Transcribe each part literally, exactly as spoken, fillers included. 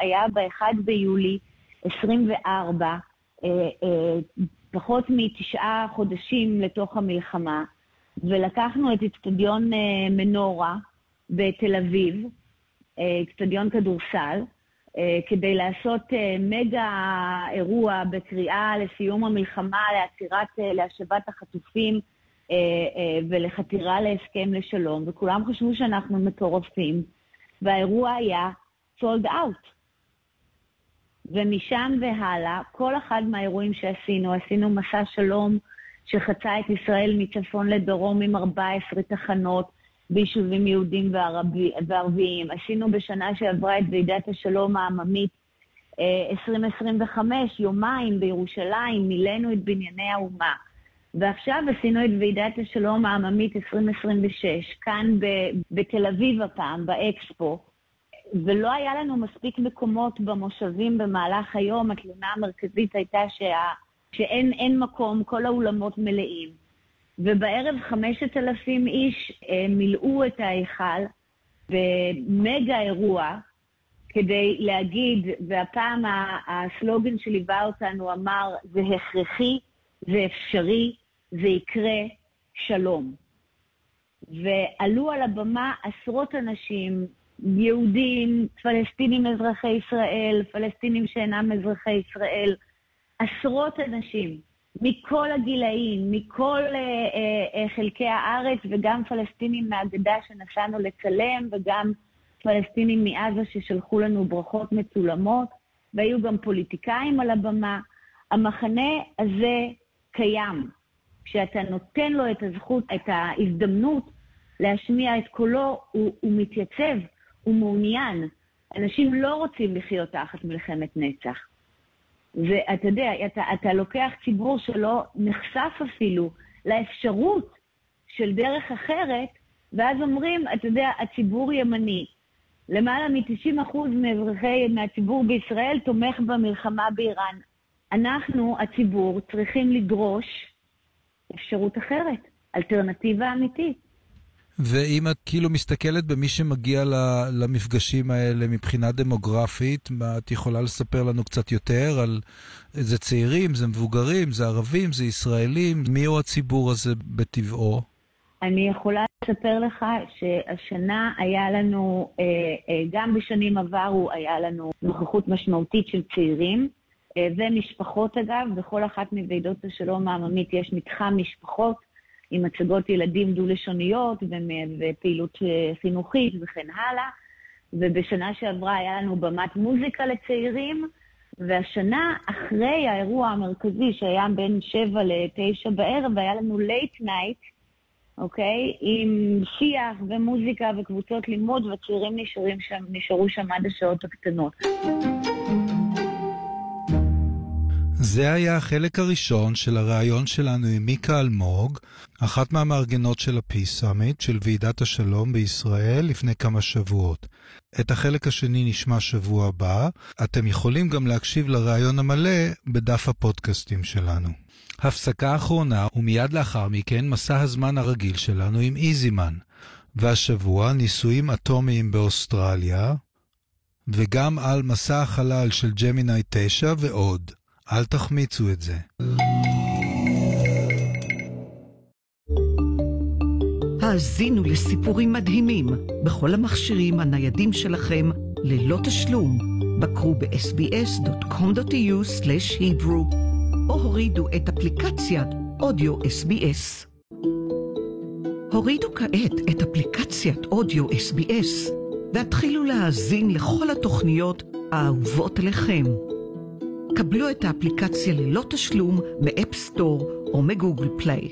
היה ב-אחד ביולי עשרים וארבע, אה, אה, פחות מתשעה חודשים לתוך המלחמה, ולקחנו את אצטדיון אה, מנורה בתל אביב, אה, אצטדיון כדורסל, אה, כדי לעשות אה, מגה אירוע בקריאה לסיום המלחמה, לעצירת, אה, להשבת החטופים, אה, אה, ולחתירה להסכם לשלום, וכולם חשבו שאנחנו מטורפים, והאירוע היה sold out. ומשם והלאה, כל אחד מהאירועים שעשינו, עשינו מסע שלום שחצה את ישראל מצפון לדרום עם ארבע עשרה תחנות ביישובים יהודים וערבי, וערביים. עשינו בשנה שעברה את ועידת השלום העממית עשרים עשרים וחמש, יומיים בירושלים, מילאנו את בנייני האומה. ועכשיו עשינו את ועידת השלום העממית עשרים עשרים ושש, כאן ב- בתל אביב הפעם, באקספו. ולא היה לנו מספיק מקומות במושבים במהלך היום. התלונה המרכזית הייתה שה, שאין אין מקום, כל האולמות מלאים. ובערב חמשת אלפים איש אה, מילאו את ההיכל במגה אירוע כדי להגיד, והפעם הסלוגן שליווה אותנו אמר, זה הכרחי, זה אפשרי, זה יקרה, שלום. ועלו על הבמה עשרות אנשים, יהודים, פלסטינים אזרחי ישראל, פלסטינים שאינם אזרחי ישראל, עשרות אנשים מכל הגילאים, מכל אה, אה, חלקי הארץ, וגם פלסטינים מהגדה שנסענו לצלם, וגם פלסטינים מעזה ששלחו לנו ברכות מצולמות, והיו גם פוליטיקאים על הבמה. המחנה הזה קיים. כשאתה נותן לו את הזכות, את ההזדמנות להשמיע את קולו, הוא, הוא מתייצב, הוא מעוניין. אנשים לא רוצים לחיות תחת מלחמת נצח. ואתה יודע, אתה, אתה לוקח ציבור שלא נחשף אפילו לאפשרות של דרך אחרת, ואז אומרים, אתה יודע, הציבור ימני. למעלה מ-תשעים אחוז מאזרחי מהציבור בישראל תומך במלחמה באיראן. אנחנו, הציבור, צריכים לדרוש אפשרות אחרת, אלטרנטיבה אמיתית. ואם את כאילו מסתכלת במי שמגיע למפגשים האלה מבחינה דמוגרפית, מה את יכולה לספר לנו קצת יותר על זה צעירים, זה מבוגרים, זה ערבים, זה ישראלים, מי הוא הציבור הזה בטבעו? אני יכולה לספר לך שהשנה היה לנו, גם בשנים עברו היה לנו נוכחות משמעותית של צעירים, ומשפחות אגב, בכל אחת מוועידות השלום העממית יש מתחם משפחות, עם הצגות ילדים דו-לשוניות ופעילות חינוכית וכן הלאה. ובשנה שעברה היה לנו במת מוזיקה לצעירים, והשנה אחרי האירוע המרכזי שהיה בין שבע לתשע בערב, היה לנו late night, אוקיי? עם שיח ומוזיקה וקבוצות לימוד, והצעירים נשארים שם, נשארו שם עד השעות הקטנות. זה היה החלק הראשון של הרעיון שלנו עם מיקה אלמוג, אחת מהמארגנות של ה-Peace Summit של ועידת השלום בישראל לפני כמה שבועות. את החלק השני נשמע שבוע הבא. אתם יכולים גם להקשיב לרעיון המלא בדף הפודקאסטים שלנו. הפסקה אחרונה ומיד לאחר מכן מסע הזמן הרגיל שלנו עם איזימן. והשבוע ניסויים אטומיים באוסטרליה, וגם על מסע החלל של ג'מיני תשע ועוד. אל תחמיצו את זה. האזינו לסיפורים מדהימים בכל המכשירים הניידים שלכם ללא תשלום. בקרו ב-אס בי אס דוט קום דוט איי יו סלאש היברו או הורידו את אפליקציית אודיו אס בי אס. הורידו כעת את אפליקציית אודיו אס בי אס והתחילו להאזין לכל התוכניות האהובות עליכם. קבלו את האפליקציה ללא תשלום מאפ סטור או מגוגל פליי.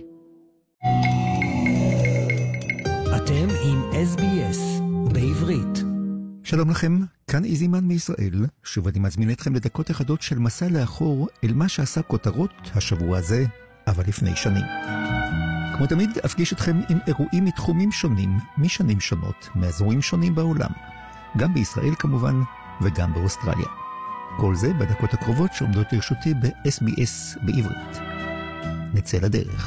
אתם עם אס בי אס בעברית. שלום לכם, כאן איזימן מישראל. שוב אני מזמין אתכם לדקות אחדות של מסע לאחור אל מה שעשה כותרות השבוע הזה, אבל לפני שנים. כמו תמיד אפגיש אתכם עם אירועים מתחומים שונים, משנים שונות, מאזורים שונים בעולם. גם בישראל כמובן, וגם באוסטרליה. כל זה בדקות הקרובות שעומדות לרשותי ב-אס בי אס בעברית. נצא לדרך.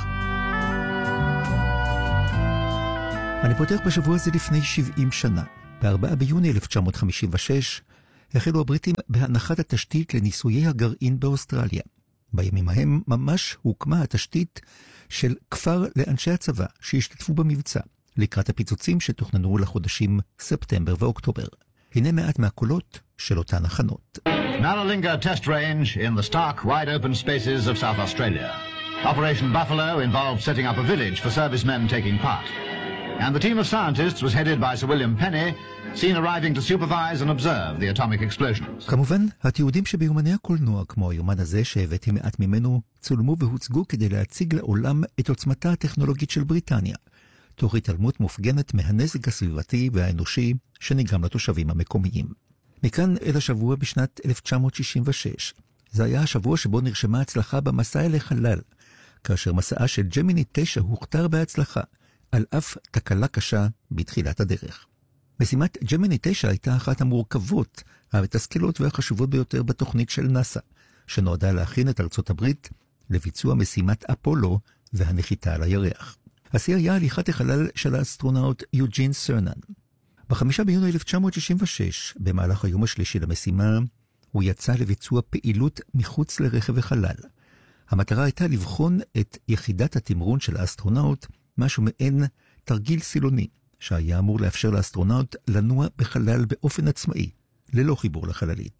אני פותח בשבוע הזה לפני שבעים שנה. ב-ארבעה ביוני אלף תשע מאות חמישים ושש החלו הבריטים בהנחת התשתית לניסויי הגרעין באוסטרליה. בימים ההם ממש הוקמה התשתית של כפר לאנשי הצבא שהשתתפו במבצע, לקראת הפיצוצים שתוכננו לחודשים ספטמבר ואוקטובר. הנה מעט מהקולות של אותן הכנות. Maralinga test range in the stark, wide-open spaces of South Australia. Operation Buffalo involved setting up a village for servicemen taking part. And the team of scientists was headed by Sir William Penny, seen arriving to supervise and observe the atomic explosions. כמובן, התיעודים שביומני הקולנוע, כמו היומן הזה שהבאתי מעט ממנו, צולמו והוצגו כדי להציג לעולם את עוצמתה הטכנולוגית של בריטניה, תוך התעלמות מופגנת מהנזק הסביבתי והאנושי שנגרם לתושבים המקומיים. מכאן אל השבוע בשנת אלף תשע מאות שישים ושש. זה היה השבוע שבו נרשמה הצלחה במסע אל החלל, כאשר מסעה של ג'מיני תשע הוכתר בהצלחה, על אף תקלה קשה בתחילת הדרך. משימת ג'מיני תשע הייתה אחת המורכבות, המתסכלות והחשובות ביותר בתוכנית של נאסא, שנועדה להכין את ארצות הברית לביצוע משימת אפולו והנחיתה על הירח. השיא היה הליכת החלל של האסטרונאוט יוג'ין סרנן. בחמישה ביוני אלף תשע מאות שישים ושש, במהלך היום השלישי למשימה, הוא יצא לביצוע פעילות מחוץ לרכב החלל. המטרה הייתה לבחון את יחידת התמרון של האסטרונאוט, משהו מעין תרגיל סילוני, שהיה אמור לאפשר לאסטרונאוט לנוע בחלל באופן עצמאי, ללא חיבור לחללית.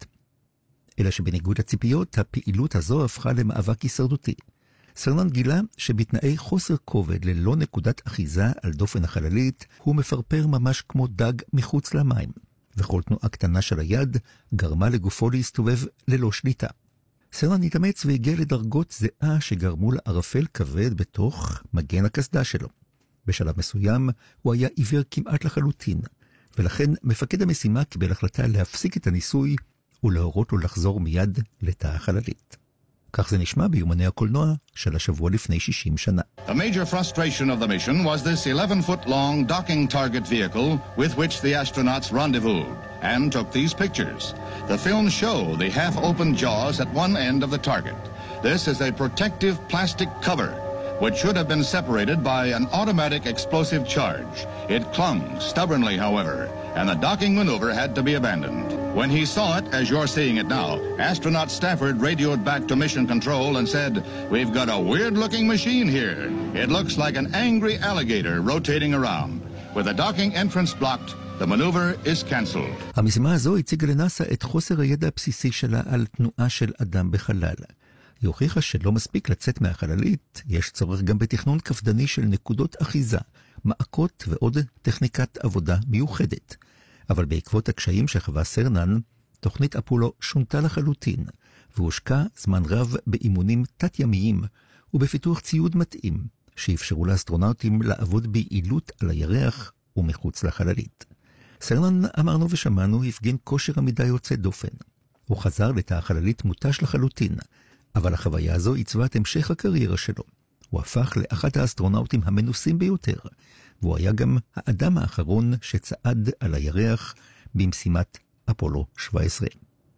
אלא שבניגוד לציפיות, הפעילות הזו הפכה למאבק הישרדותי. סרנן גילה שבתנאי חוסר כובד ללא נקודת אחיזה על דופן החללית, הוא מפרפר ממש כמו דג מחוץ למים, וכל תנועה קטנה של היד גרמה לגופו להסתובב ללא שליטה. סרנן התאמץ והגיע לדרגות זהה שגרמו לערפל כבד בתוך מגן הקסדה שלו. בשלב מסוים הוא היה עיוור כמעט לחלוטין, ולכן מפקד המשימה קיבל החלטה להפסיק את הניסוי ולהורות לו לחזור מיד לתא החללית. כך זה נשמע ביומני הקולנוע של השבוע לפני שישים שנה. The major frustration of the mission was this eleven-foot-long docking target vehicle with which the astronauts rendezvoused and took these pictures. The films show the half-open jaws at one end of the target. This is a protective plastic cover, which should have been separated by an automatic explosive charge. It clung stubbornly, however, and the docking maneuver had to be abandoned. When he saw it, as you're seeing it now, astronaut Stafford radioed back to mission control and said, "We've got a weird-looking machine here. It looks like an angry alligator rotating around. With the docking entrance blocked, the maneuver is cancelled." המשימה הזו הציגה לנאסא את חוסר הידע הבסיסי שלה על תנועה של אדם בחלל. היא הוכיחה שלא מספיק לצאת מהחללית, יש צורך גם בתכנון קפדני של נקודות אחיזה, מעקות ועוד טכניקת עבודה מיוחדת. אבל בעקבות הקשיים שחווה סרנן, תוכנית אפולו שונתה לחלוטין, והושקע זמן רב באימונים תת-ימיים ובפיתוח ציוד מתאים, שאפשרו לאסטרונאוטים לעבוד ביעילות על הירח ומחוץ לחללית. סרנן, אמרנו ושמענו, הפגין כושר עמידה יוצא דופן. הוא חזר לתא החללית מוטש לחלוטין, אבל החוויה הזו עיצבה את המשך הקריירה שלו. הוא הפך לאחד האסטרונאוטים המנוסים ביותר, והוא היה גם האדם האחרון שצעד על הירח במשימת אפולו שבע עשרה.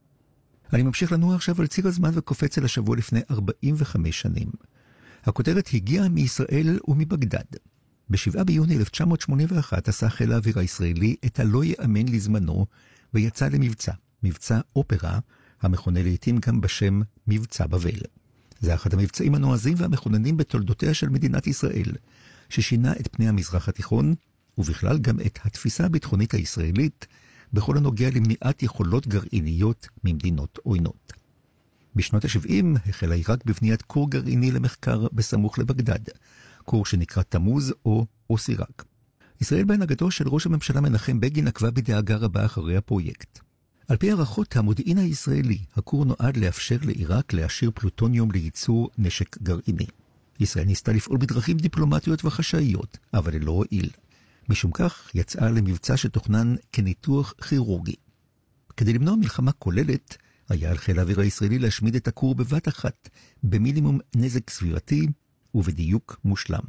אני ממשיך לנוע עכשיו על ציר הזמן וקופץ אל השבוע לפני ארבעים וחמש שנים. הכותרת הגיעה מישראל ומבגדד. בשבעה ביוני אלף תשע מאות שמונים ואחת עשה חיל האוויר הישראלי את הלא יאמן לזמנו, ויצא למבצע, מבצע אופרה, המכונה לעתים גם בשם מבצע בבל. זה אחד המבצעים הנועזים והמכוננים בתולדותיה של מדינת ישראל, ששינה את פני המזרח התיכון, ובכלל גם את התפיסה הביטחונית הישראלית, בכל הנוגע למניעת יכולות גרעיניות ממדינות עוינות. בשנות ה-שבעים החלה עיראק בבניית כור גרעיני למחקר בסמוך לבגדד, כור שנקרא תמוז או אוסיראק. ישראל בהנהגתו של ראש הממשלה מנחם בגין עקבה בדאגה רבה אחרי הפרויקט. על פי הערכות המודיעין הישראלי, הכור נועד לאפשר לעיראק להשאיר פלוטוניום לייצור נשק גרעיני. ישראל ניסתה לפעול בדרכים דיפלומטיות וחשאיות, אבל ללא הועיל. משום כך יצאה למבצע שתוכנן כניתוח כירורגי. כדי למנוע מלחמה כוללת, היה על חיל האוויר הישראלי להשמיד את הכור בבת אחת, במינימום נזק סביבתי ובדיוק מושלם.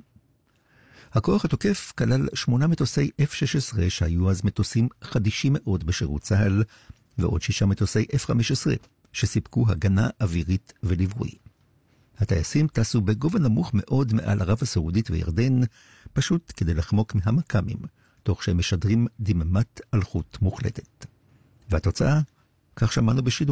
הכוח התוקף כלל שמונה מטוסי אף שש עשרה שהיו אז מטוסים חדישים מאוד בשירות צה"ל, ועוד שישה מטוסי אף חמש עשרה שסיפקו הגנה אווירית וליווי. הטייסים טסו בגובה נמוך מאוד מעל ערב הסעודית וירדן, פשוט כדי לחמוק מהמקמים, תוך שהם משדרים דממת אלחוט מוחלטת. והתוצאה, כך שמענו בשידור.